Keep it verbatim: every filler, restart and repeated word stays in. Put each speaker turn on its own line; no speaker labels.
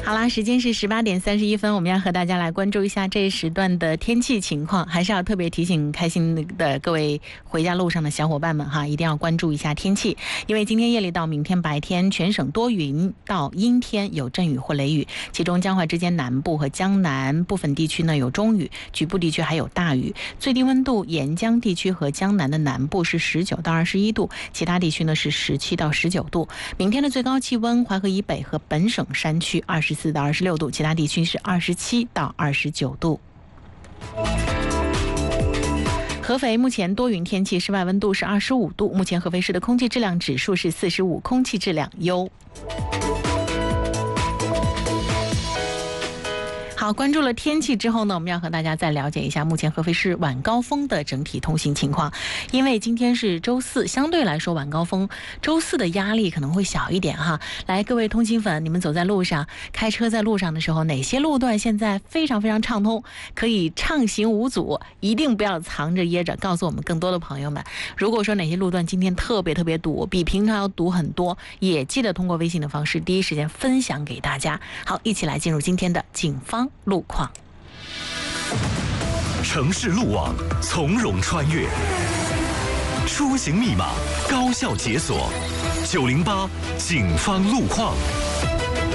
好啦，时间是十八点三十一分，我们要和大家来关注一下这一时段的天气情况。还是要特别提醒开心的各位回家路上的小伙伴们哈，一定要关注一下天气，因为今天夜里到明天白天，全省多云到阴天，有阵雨或雷雨，其中江淮之间南部和江南部分地区呢有中雨，局部地区还有大雨。最低温度，沿江地区和江南的南部是十九到二十一度，其他地区呢是十七到十九度。明天的最高气温，淮河以北和本省山区二十四到二十六度，其他地区是二十七到二十九度。合肥目前多云天气，室外温度是二十五度，目前合肥市的空气质量指数是四十五，空气质量优。好，关注了天气之后呢，我们要和大家再了解一下目前合肥市晚高峰的整体通行情况。因为今天是周四，相对来说晚高峰周四的压力可能会小一点哈。来，各位通勤粉，你们走在路上，开车在路上的时候，哪些路段现在非常非常畅通，可以畅行无阻？一定不要藏着掖着，告诉我们更多的朋友们。如果说哪些路段今天特别特别堵，比平常要堵很多，也记得通过微信的方式第一时间分享给大家。好，一起来进入今天的警方路况。
城市路网从容穿越，出行密码高效解锁。九零八警方路况。